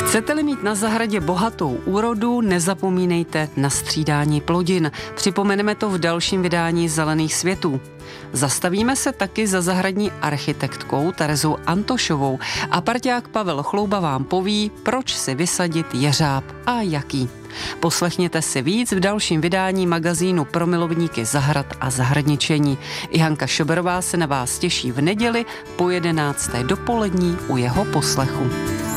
Chcete-li mít na zahradě bohatou úrodu, nezapomínejte na střídání plodin. Připomeneme to v dalším vydání Zelených světů. Zastavíme se taky za zahradní architektkou Terezou Antošovou a parťák Pavel Chlouba vám poví, proč si vysadit jeřáb a jaký. Poslechněte si víc v dalším vydání magazínu pro milovníky zahrad a zahradničení. I Hanka Šoberová se na vás těší v neděli po 11. dopolední u jeho poslechu.